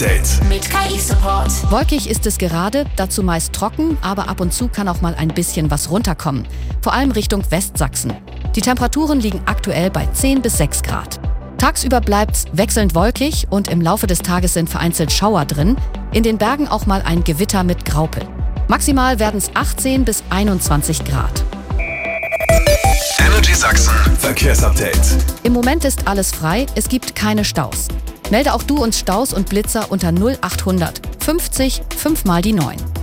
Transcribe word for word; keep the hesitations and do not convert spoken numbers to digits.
Mit K I-Support. Wolkig ist es gerade, dazu meist trocken, aber ab und zu kann auch mal ein bisschen was runterkommen. Vor allem Richtung Westsachsen. Die Temperaturen liegen aktuell bei zehn bis sechs Grad. Tagsüber bleibt's wechselnd wolkig und im Laufe des Tages sind vereinzelt Schauer drin. In den Bergen auch mal ein Gewitter mit Graupel. Maximal werden's achtzehn bis einundzwanzig Grad. Energy Sachsen Verkehrsupdate. Im Moment ist alles frei, es gibt keine Staus. Melde auch du uns Staus und Blitzer unter null achthundert fünfzig fünf mal die neun.